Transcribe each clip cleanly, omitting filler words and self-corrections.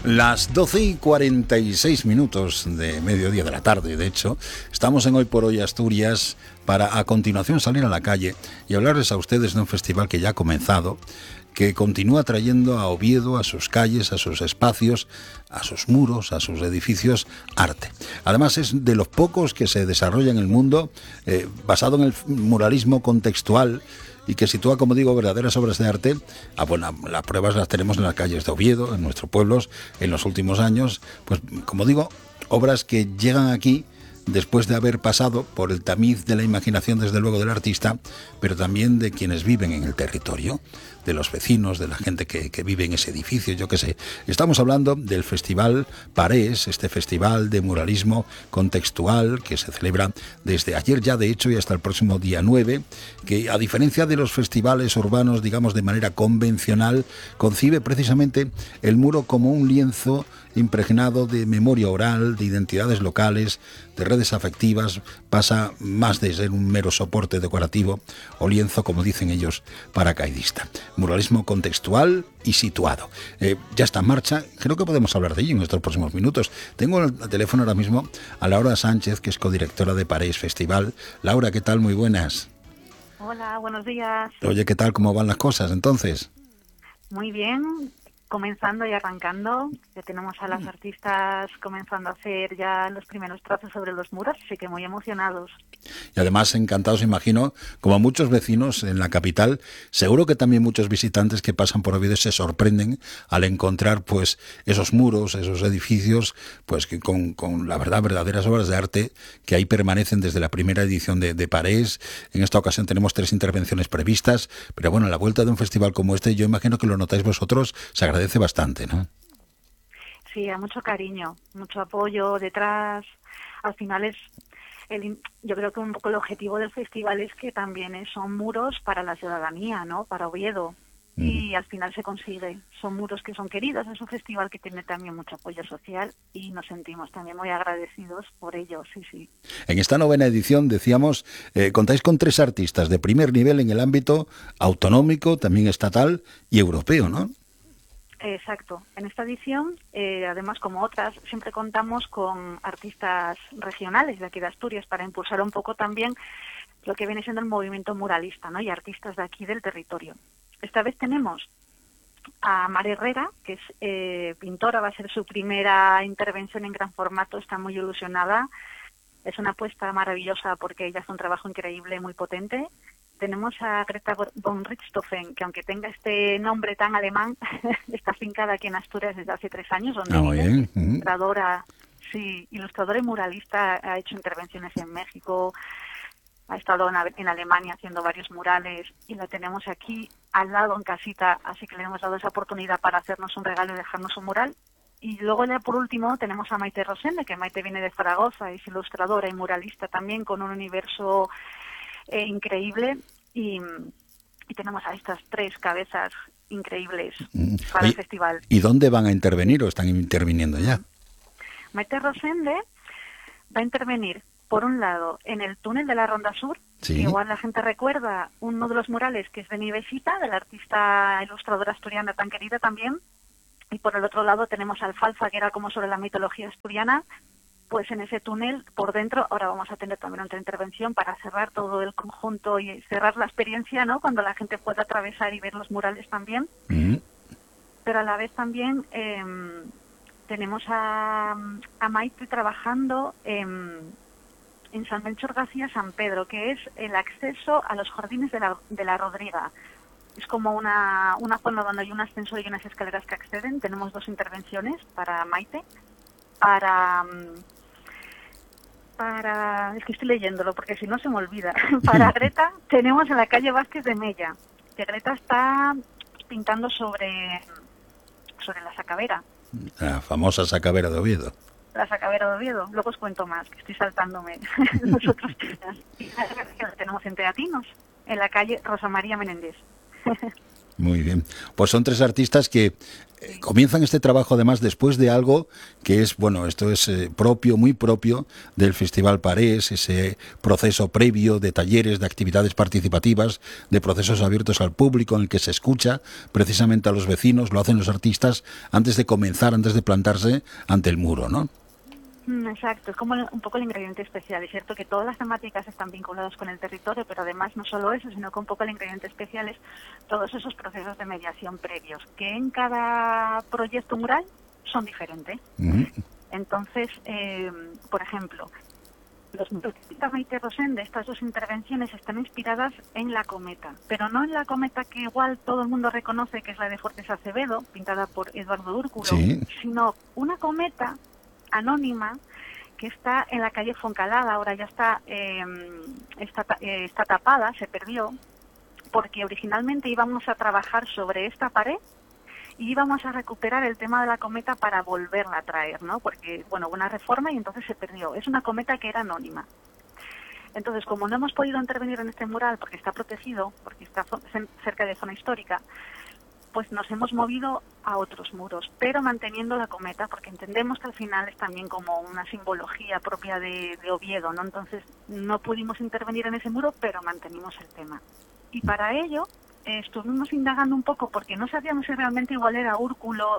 Las 12:46 de mediodía de la tarde, de hecho, estamos en Hoy por Hoy Asturias para a continuación salir a la calle y hablarles a ustedes de un festival que ya ha comenzado, que continúa trayendo a Oviedo, a sus calles, a sus espacios, a sus muros, a sus edificios, arte. Además es de los pocos que se desarrolla en el mundo basado en el muralismo contextual y que sitúa, como digo, verdaderas obras de arte. Bueno, las pruebas las tenemos en las calles de Oviedo, en nuestros pueblos, en los últimos años. Pues, como digo, obras que llegan aquí después de haber pasado por el tamiz de la imaginación, desde luego, del artista, pero también de quienes viven en el territorio, de los vecinos, de la gente que vive en ese edificio, yo qué sé. Estamos hablando del Festival Parés, este festival de muralismo contextual que se celebra desde ayer ya, de hecho, y hasta el próximo día 9, que, a diferencia de los festivales urbanos, digamos, de manera convencional, concibe precisamente el muro como un lienzo impregnado de memoria oral, de identidades locales, de redes afectivas. Pasa más de ser un mero soporte decorativo o lienzo, como dicen ellos, paracaidista. Muralismo contextual y situado. Ya está en marcha, creo que podemos hablar de ello en estos próximos minutos. Tengo el teléfono ahora mismo a Laura Sánchez, que es codirectora de Parés Festival. Laura, ¿qué tal? Muy buenas. Hola, buenos días. Oye, ¿qué tal? ¿Cómo van las cosas entonces? Muy bien, comenzando y arrancando. Ya tenemos a las artistas comenzando a hacer ya los primeros trazos sobre los muros, así que muy emocionados. Y además encantados, imagino, como muchos vecinos en la capital, seguro que también muchos visitantes que pasan por Oviedo se sorprenden al encontrar pues esos muros, esos edificios, pues que con la verdad, verdaderas obras de arte que ahí permanecen desde la primera edición de Parés. En esta ocasión tenemos 3 intervenciones previstas, pero bueno, a la vuelta de un festival como este, yo imagino que lo notáis vosotros, se agradece bastante, ¿no? Sí, hay mucho cariño, mucho apoyo detrás. Al final yo creo que un poco el objetivo del festival es que también son muros para la ciudadanía, ¿no? Para Oviedo. Y al final se consigue. Son muros que son queridos. Es un festival que tiene también mucho apoyo social y nos sentimos también muy agradecidos por ello, sí. En esta 9ª edición, decíamos, contáis con 3 artistas de primer nivel en el ámbito autonómico, también estatal y europeo, ¿no? Exacto. En esta edición, además, como otras, siempre contamos con artistas regionales de aquí de Asturias para impulsar un poco también lo que viene siendo el movimiento muralista, ¿no? Y artistas de aquí del territorio. Esta vez tenemos a Mar Herrera, que es pintora, va a ser su primera intervención en gran formato, está muy ilusionada. Es una apuesta maravillosa porque ella hace un trabajo increíble, muy potente. Tenemos a Greta von Richthofen, que aunque tenga este nombre tan alemán, está afincada aquí en Asturias desde hace 3 años, donde vive, ilustradora y muralista, ha hecho intervenciones en México, ha estado en Alemania haciendo varios murales y la tenemos aquí al lado en casita, así que le hemos dado esa oportunidad para hacernos un regalo y dejarnos un mural. Y luego ya por último tenemos a Maite Rosende, que Maite viene de Zaragoza, es ilustradora y muralista también, con un universo increíble, y tenemos a estas 3 cabezas increíbles para el festival. ¿Y dónde van a intervenir o están interviniendo ya? Maite Rosende va a intervenir, por un lado, en el túnel de la Ronda Sur. Sí. Que igual la gente recuerda uno de los murales que es de Nivesita, de la artista ilustradora asturiana tan querida también. Y por el otro lado tenemos Alfalfa, que era como sobre la mitología asturiana. Pues en ese túnel, por dentro, ahora vamos a tener también otra intervención para cerrar todo el conjunto y cerrar la experiencia, ¿no? Cuando la gente pueda atravesar y ver los murales también. Pero a la vez también tenemos a Maite trabajando en San Melchor García San Pedro, que es el acceso a los jardines de la Rodriga. Es como una zona donde hay un ascensor y unas escaleras que acceden. Tenemos 2 intervenciones para Maite. Es que estoy leyéndolo porque si no se me olvida. Para Greta tenemos en la calle Vázquez de Mella, que Greta está pintando sobre la sacavera. La famosa sacavera de Oviedo. La sacavera de Oviedo. Luego os cuento más, que estoy saltándome los otros temas. Y la tenemos en Teatinos, en la calle Rosa María Menéndez. Muy bien. Pues son tres artistas que comienzan este trabajo además después de algo que es, bueno, esto es propio, muy propio del Festival Parés, ese proceso previo de talleres, de actividades participativas, de procesos abiertos al público en el que se escucha precisamente a los vecinos, lo hacen los artistas antes de comenzar, antes de plantarse ante el muro, ¿no? Exacto, es como un poco el ingrediente especial. Es cierto que todas las temáticas están vinculadas con el territorio, pero además no solo eso, sino que un poco el ingrediente especial es todos esos procesos de mediación previos, que en cada proyecto mural son diferentes. Entonces, por ejemplo, los muros que pinta Maite Rosende, estas dos intervenciones están inspiradas en La Cometa, pero no en La Cometa que igual todo el mundo reconoce que es la de Fuertes Acevedo, pintada por Eduardo Úrculo, sino una cometa anónima que está en la calle Foncalada. Ahora ya está tapada, se perdió, porque originalmente íbamos a trabajar sobre esta pared y íbamos a recuperar el tema de la cometa para volverla a traer, ¿no? Porque, bueno, hubo una reforma y entonces se perdió. Es una cometa que era anónima. Entonces, como no hemos podido intervenir en este mural porque está protegido, porque está cerca de zona histórica, pues nos hemos movido a otros muros, pero manteniendo la cometa, porque entendemos que al final es también como una simbología propia de Oviedo, ¿no? Entonces no pudimos intervenir en ese muro, pero mantenimos el tema. Y para ello estuvimos indagando un poco, porque no sabíamos si realmente igual era Úrculo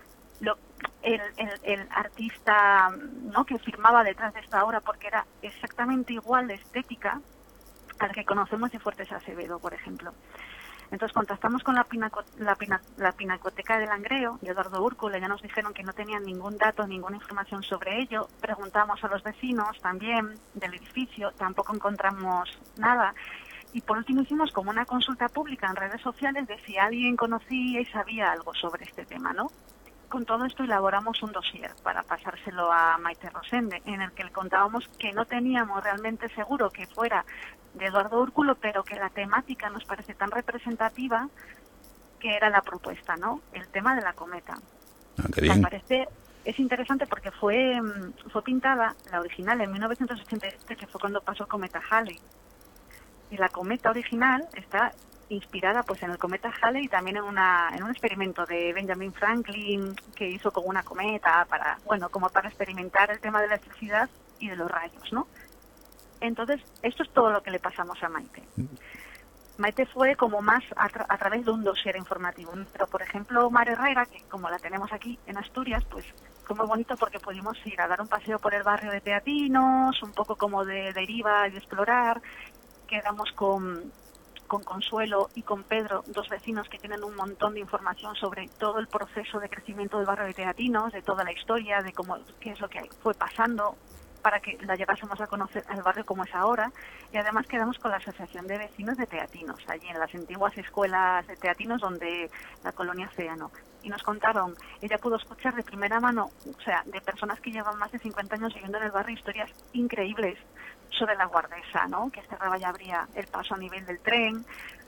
el artista, ¿no?, que firmaba detrás de esta obra, porque era exactamente igual de estética al que conocemos de Fuertes Acevedo, por ejemplo. Entonces contactamos con la Pinacoteca del Langreo de Eduardo Úrculo, ya nos dijeron que no tenían ningún dato, ninguna información sobre ello. Preguntamos a los vecinos también del edificio, tampoco encontramos nada. Y por último hicimos como una consulta pública en redes sociales de si alguien conocía y sabía algo sobre este tema, ¿no? Con todo esto elaboramos un dossier para pasárselo a Maite Rosende, en el que le contábamos que no teníamos realmente seguro que fuera de Eduardo Úrculo, pero que la temática nos parece tan representativa que era la propuesta, ¿no? El tema de la cometa. Qué bien. Me parece, es interesante porque fue pintada, la original, en 1987, que fue cuando pasó el cometa Halley. Y la cometa original está inspirada pues en el cometa Halley y también en un experimento de Benjamin Franklin que hizo con una cometa para, bueno, como para experimentar el tema de la electricidad y de los rayos, ¿no? Entonces, esto es todo lo que le pasamos a Maite. Maite fue como más a través de un dossier informativo. Pero, por ejemplo, Mar Herrera, que como la tenemos aquí en Asturias, pues fue muy bonito porque pudimos ir a dar un paseo por el barrio de Teatinos, un poco como de deriva y de explorar. Quedamos con Consuelo y con Pedro, dos vecinos que tienen un montón de información sobre todo el proceso de crecimiento del barrio de Teatinos, de toda la historia, de cómo, qué es lo que fue pasando, para que la llegásemos a conocer al barrio como es ahora. Y además quedamos con la Asociación de Vecinos de Teatinos, allí en las antiguas escuelas de Teatinos donde la colonia Océano. Y nos contaron, ella pudo escuchar de primera mano, o sea, de personas que llevan más de 50 años viviendo en el barrio, historias increíbles sobre la Guardesa, ¿no?, que cerraba y abría el paso a nivel del tren,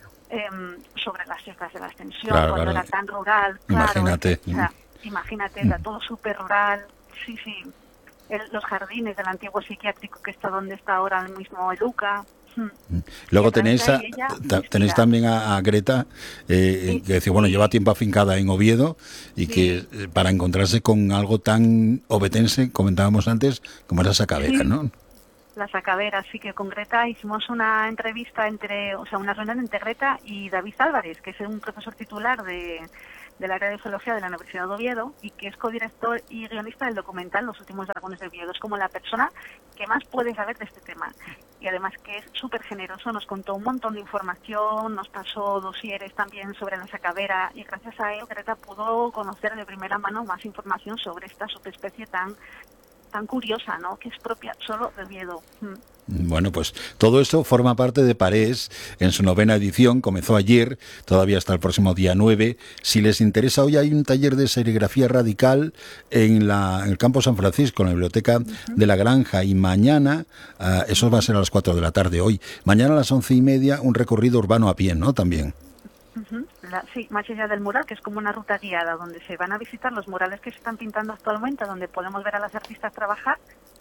sobre las fiestas de la Ascensión, claro, cuando claro. era tan rural. Imagínate. Claro, o sea, imagínate, era todo súper rural. Sí, sí. Los jardines del antiguo psiquiátrico que está donde está ahora mismo el UCA. Luego tenéis también a Greta, sí, que decía, bueno, lleva tiempo afincada en Oviedo y que para encontrarse con algo tan obetense, comentábamos antes, como era Sacavera, ¿no? La Sacavera, sí, que con Greta hicimos una entrevista una reunión entre Greta y David Álvarez, que es un profesor titular del área de zoología de la Universidad de Oviedo y que es codirector y guionista del documental Los últimos dragones de Oviedo. Es como la persona que más puede saber de este tema. Y además que es súper generoso, nos contó un montón de información, nos pasó dosieres también sobre la Sacavera y gracias a él Greta pudo conocer de primera mano más información sobre esta subespecie tan curiosa, ¿no?, que es propia solo de Oviedo. Bueno, pues todo esto forma parte de Parés en su 9ª edición, comenzó ayer, todavía hasta el próximo día 9. Si les interesa, hoy hay un taller de serigrafía radical en el campo San Francisco, en la biblioteca de la Granja, y mañana, eso va a ser a las 4 de la tarde hoy, mañana a las 11:30 un recorrido urbano a pie, ¿no?, también. Sí, más allá del mural, que es como una ruta guiada donde se van a visitar los murales que se están pintando actualmente, donde podemos ver a las artistas trabajar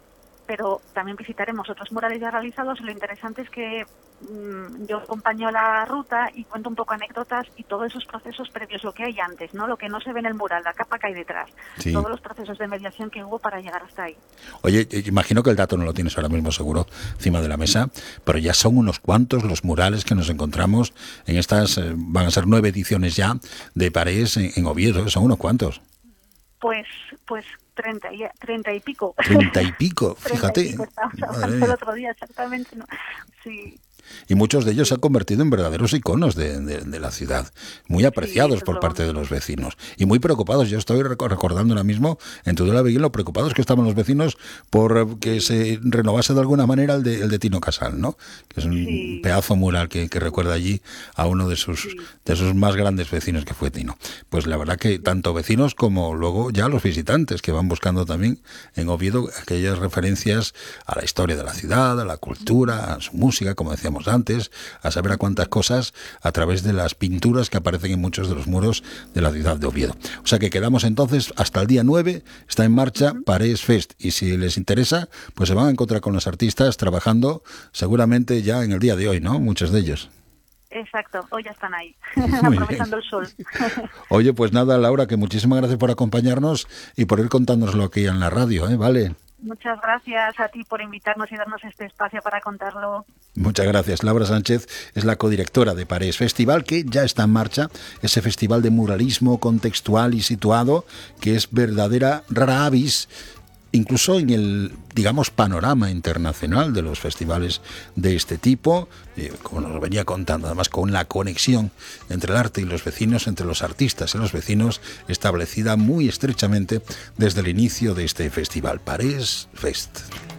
pero también visitaremos otros murales ya realizados. Lo interesante es que yo acompaño la ruta y cuento un poco anécdotas y todos esos procesos previos, lo que hay antes, ¿no? Lo que no se ve en el mural, la capa que hay detrás, Sí. todos los procesos de mediación que hubo para llegar hasta ahí. Oye, imagino que el dato no lo tienes ahora mismo seguro encima de la mesa, pero ya son unos cuantos los murales que nos encontramos en estas, van a ser 9 ediciones ya de Parés en Oviedo, son unos cuantos. Pues 30 y pico. 30 y pico, 30 y fíjate. pico, estábamos Madre hablando mía. el otro día, exactamente, ¿no? Sí. Y muchos de ellos se han convertido en verdaderos iconos de la ciudad, muy apreciados Sí, por lo parte de bonito. los vecinos y muy preocupados. Yo estoy recordando ahora mismo en Tudela Beguín lo preocupados que estaban los vecinos por que se renovase de alguna manera el de Tino Casal, ¿no? Que es un Sí. pedazo mural que recuerda allí a uno de sus más grandes vecinos, que fue Tino. Pues la verdad que tanto vecinos como luego ya los visitantes que van buscando también en Oviedo aquellas referencias a la historia de la ciudad, a la cultura, a su música, como decíamos antes, a saber a cuántas cosas a través de las pinturas que aparecen en muchos de los muros de la ciudad de Oviedo. O sea que quedamos entonces hasta el día 9, está en marcha Parés Fest, y si les interesa, pues se van a encontrar con los artistas trabajando seguramente ya en el día de hoy, ¿no? Muchos de ellos. Exacto, hoy ya están ahí, Muy aprovechando el sol. Oye, pues nada, Laura, que muchísimas gracias por acompañarnos y por ir contándonoslo aquí en la radio, ¿eh? Vale. Muchas gracias a ti por invitarnos y darnos este espacio para contarlo. Muchas gracias. Laura Sánchez es la codirectora de Parés Festival, que ya está en marcha, ese festival de muralismo contextual y situado, que es verdadera rara avis, incluso en el, digamos, panorama internacional de los festivales de este tipo, como nos venía contando, además con la conexión entre el arte y los vecinos, entre los artistas y los vecinos, establecida muy estrechamente desde el inicio de este festival, Parés Fest.